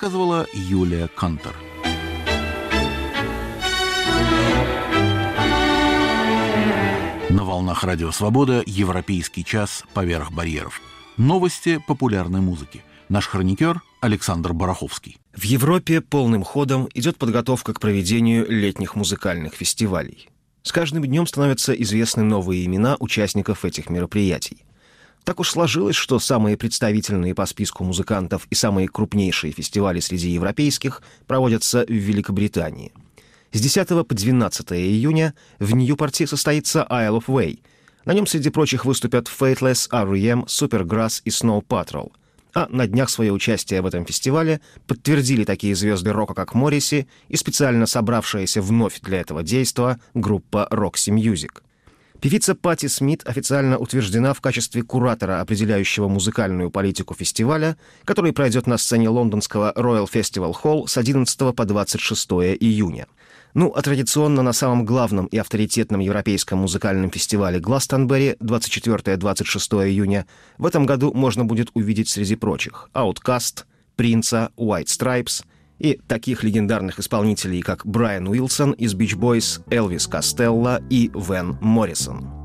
рассказывала Юлия Кантор. На волнах Радио Свобода «Европейский час. Поверх барьеров». Новости популярной музыки. Наш хроникер Александр Бараховский. В Европе полным ходом идет подготовка к проведению летних музыкальных фестивалей. С каждым днем становятся известны новые имена участников этих мероприятий. Так уж сложилось, что самые представительные по списку музыкантов и самые крупнейшие фестивали среди европейских проводятся в Великобритании. С 10 по 12 июня в Ньюпорте состоится Isle of Way. На нем, среди прочих, выступят Faithless, R.E.M., Supergrass и Snow Patrol. А на днях свое участие в этом фестивале подтвердили такие звезды рока, как Морриси, и специально собравшаяся вновь для этого действа группа Roxy Music. Певица Патти Смит официально утверждена в качестве куратора, определяющего музыкальную политику фестиваля, который пройдет на сцене лондонского Royal Festival Hall с 11 по 26 июня. А традиционно на самом главном и авторитетном европейском музыкальном фестивале Гластонберри 24-26 июня в этом году можно будет увидеть среди прочих Outkast, Принца, White Stripes и таких легендарных исполнителей, как Брайан Уилсон из Beach Boys, Элвис Костелло и Вэн Моррисон.